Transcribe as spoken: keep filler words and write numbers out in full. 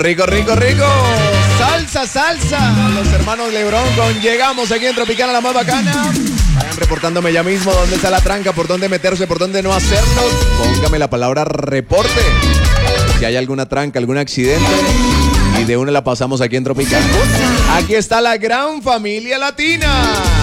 Rico, rico, rico. Salsa, salsa. Los hermanos Lebrón con Llegamos aquí en Tropicana, la más bacana. Vayan reportándome ya mismo dónde está la tranca, por dónde meterse, por dónde no hacerlo. Póngame la palabra reporte. Si hay alguna tranca, algún accidente. Y de una la pasamos aquí en Tropicana. Aquí está la gran familia latina.